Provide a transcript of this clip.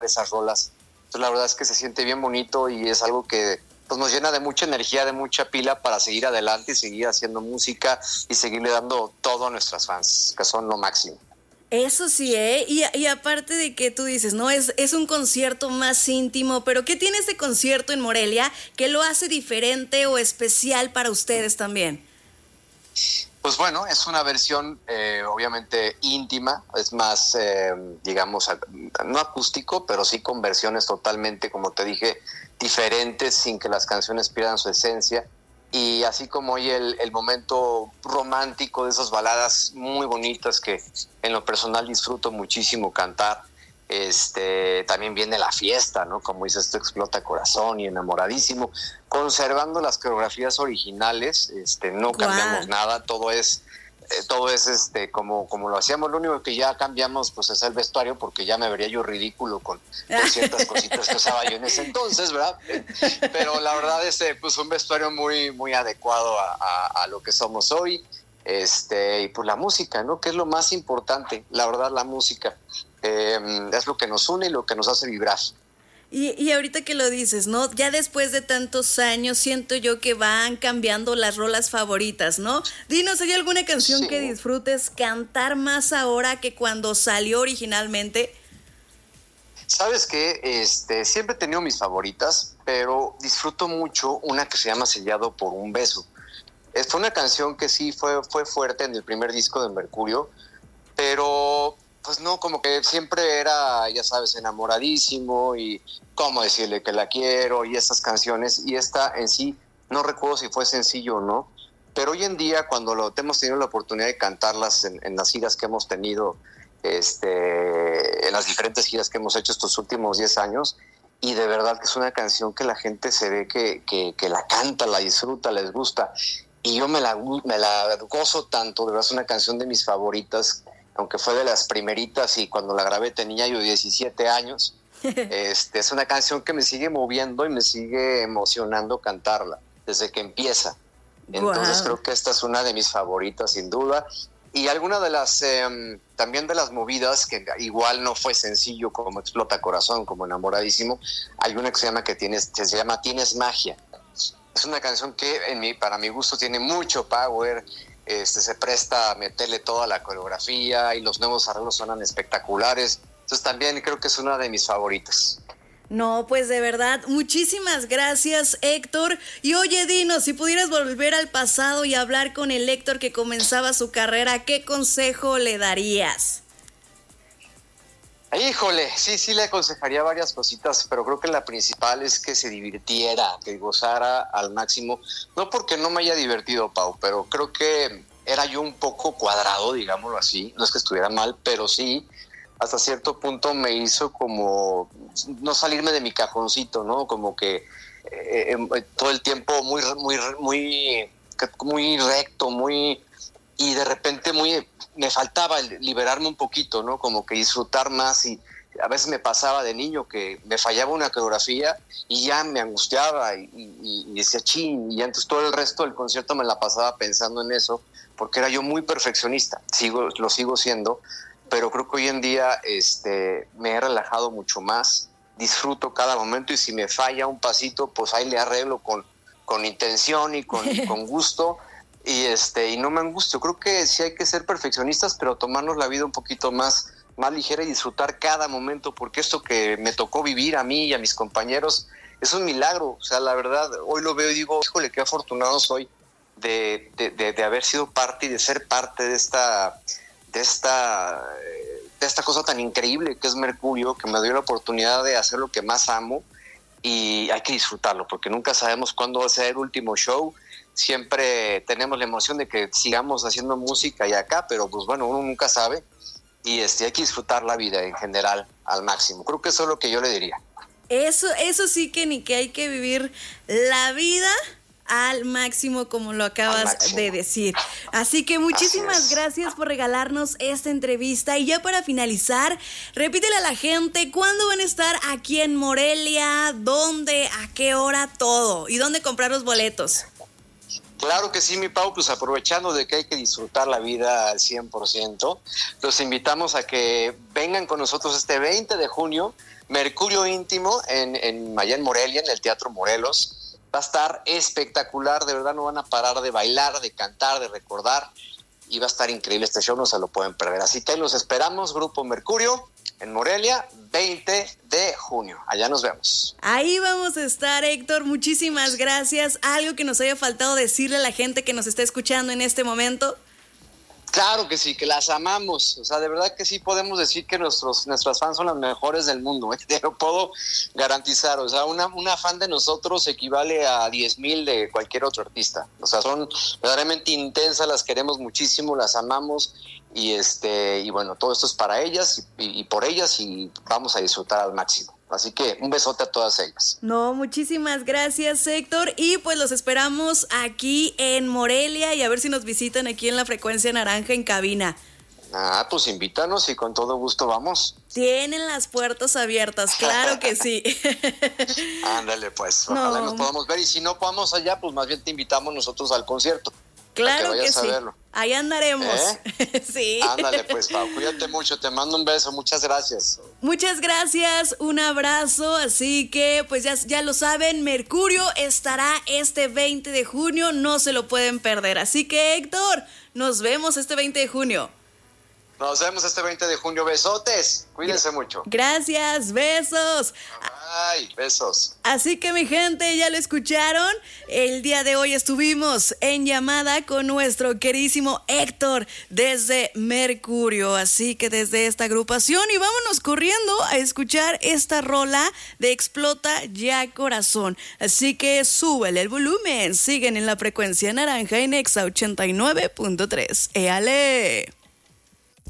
esas rolas. Entonces la verdad es que se siente bien bonito y es algo que pues nos llena de mucha energía, de mucha pila para seguir adelante y seguir haciendo música y seguirle dando todo a nuestras fans, que son lo máximo. Eso sí, ¿eh? Y aparte de que tú dices, ¿no? Es un concierto más íntimo, pero ¿qué tiene este concierto en Morelia que lo hace diferente o especial para ustedes también? Pues bueno, es una versión obviamente íntima, es más, digamos, no acústico, pero sí con versiones totalmente, como te dije, diferentes, sin que las canciones pierdan su esencia. Y así como hoy el momento romántico de esas baladas muy bonitas que en lo personal disfruto muchísimo cantar, también viene la fiesta, ¿no? Como dices, esto explota corazón y enamoradísimo, conservando las coreografías originales, no cambiamos nada, todo es como lo hacíamos. Lo único que ya cambiamos pues es el vestuario, porque ya me vería yo ridículo con ciertas cositas que usaba yo en ese entonces, ¿verdad? Pero la verdad es pues un vestuario muy, muy adecuado a lo que somos hoy. Y pues la música, ¿no? Que es lo más importante, la verdad, la música es lo que nos une y lo que nos hace vibrar. Y ahorita que lo dices, ¿no? Ya después de tantos años siento yo que van cambiando las rolas favoritas, ¿no? Dinos, ¿hay alguna canción que disfrutes cantar más ahora que cuando salió originalmente? ¿Sabes qué? Siempre he tenido mis favoritas, pero disfruto mucho una que se llama Sellado por un beso. Fue una canción que sí fue fuerte en el primer disco de Mercurio, pero pues no, como que siempre era, ya sabes, enamoradísimo y cómo decirle que la quiero y esas canciones. Y esta en sí, no recuerdo si fue sencillo o no, pero hoy en día cuando hemos tenido la oportunidad de cantarlas en las giras que hemos tenido, en las diferentes giras que hemos hecho estos últimos 10 años, y de verdad que es una canción que la gente se ve que la canta, la disfruta, les gusta. Y yo me la gozo tanto, de verdad es una canción de mis favoritas, aunque fue de las primeritas y cuando la grabé tenía yo 17 años. Es una canción que me sigue moviendo y me sigue emocionando cantarla desde que empieza. Entonces creo que esta es una de mis favoritas sin duda. Y alguna de las, también de las movidas, que igual no fue sencillo como Explota Corazón, como Enamoradísimo, hay una que se llama Tienes Magia. Es una canción que para mi gusto tiene mucho power, se presta a meterle toda la coreografía y los nuevos arreglos suenan espectaculares. Entonces también creo que es una de mis favoritas. No, pues de verdad, muchísimas gracias, Héctor. Y oye, dinos, si pudieras volver al pasado y hablar con el Héctor que comenzaba su carrera, ¿qué consejo le darías? Híjole, sí le aconsejaría varias cositas, pero creo que la principal es que se divirtiera, que gozara al máximo. No porque no me haya divertido, Pau, pero creo que era yo un poco cuadrado, digámoslo así. No es que estuviera mal, pero sí, hasta cierto punto me hizo como no salirme de mi cajoncito, ¿no? Como que todo el tiempo muy recto, y de repente me faltaba liberarme un poquito, ¿no? Como que disfrutar más. Y a veces me pasaba de niño que me fallaba una coreografía y ya me angustiaba y decía chin, y entonces todo el resto del concierto me la pasaba pensando en eso, porque era yo muy perfeccionista, lo sigo siendo, pero creo que hoy en día me he relajado mucho más, disfruto cada momento, y si me falla un pasito, pues ahí le arreglo con intención y con gusto. Y no me angustio. Creo que sí hay que ser perfeccionistas, pero tomarnos la vida un poquito más ligera y disfrutar cada momento, porque esto que me tocó vivir a mí y a mis compañeros es un milagro. O sea, la verdad, hoy lo veo y digo, híjole, qué afortunado soy de haber sido parte y de ser parte de esta cosa tan increíble que es Mercurio, que me dio la oportunidad de hacer lo que más amo, y hay que disfrutarlo, porque nunca sabemos cuándo va a ser el último show. Siempre tenemos la emoción de que sigamos haciendo música y acá, pero pues bueno, uno nunca sabe, y hay que disfrutar la vida en general al máximo. Creo que eso es lo que yo le diría. Eso sí que ni que hay que vivir la vida al máximo, como lo acabas de decir. Así que muchísimas gracias por regalarnos esta entrevista. Y ya para finalizar, repítele a la gente cuándo van a estar aquí en Morelia, dónde, a qué hora, todo, y dónde comprar los boletos. Claro que sí, mi Pau, pues aprovechando de que hay que disfrutar la vida al 100%, los invitamos a que vengan con nosotros este 20 de junio, Mercurio Íntimo, allá en Morelia, en el Teatro Morelos. Va a estar espectacular, de verdad no van a parar de bailar, de cantar, de recordar, y va a estar increíble este show, no se lo pueden perder. Así que los esperamos, Grupo Mercurio, en Morelia, 20 de junio. Allá nos vemos. Ahí vamos a estar, Héctor. Muchísimas gracias. ¿Algo que nos haya faltado decirle a la gente que nos está escuchando en este momento? Claro que sí, que las amamos. O sea, de verdad que sí podemos decir que nuestras fans son las mejores del mundo. Te lo puedo garantizar. O sea, una fan de nosotros equivale a 10,000 de cualquier otro artista. O sea, son verdaderamente intensas, las queremos muchísimo, las amamos. Y bueno, todo esto es para ellas y por ellas, y vamos a disfrutar al máximo. Así que un besote a todas ellas. No, muchísimas gracias, Héctor. Y pues los esperamos aquí en Morelia y a ver si nos visitan aquí en la Frecuencia Naranja en cabina. Pues invítanos y con todo gusto vamos. Tienen las puertas abiertas, claro que sí. Ándale, pues, ojalá nos podamos ver, y si no podamos allá, pues más bien te invitamos nosotros al concierto. Claro que sí. Ahí andaremos. Sí. Ándale, pues, Pau, cuídate mucho, te mando un beso, muchas gracias. Muchas gracias, un abrazo. Así que, pues ya lo saben, Mercurio estará este 20 de junio, no se lo pueden perder. Así que, Héctor, nos vemos este 20 de junio. Nos vemos este 20 de junio. Besotes. Cuídense mucho. Gracias. Besos. Ay, besos. Así que, mi gente, ya lo escucharon. El día de hoy estuvimos en llamada con nuestro queridísimo Héctor desde Mercurio. Así que desde esta agrupación, y vámonos corriendo a escuchar esta rola de Explota Ya Corazón. Así que súbele el volumen. Siguen en la Frecuencia Naranja en Exa 89.3. ¡Éale!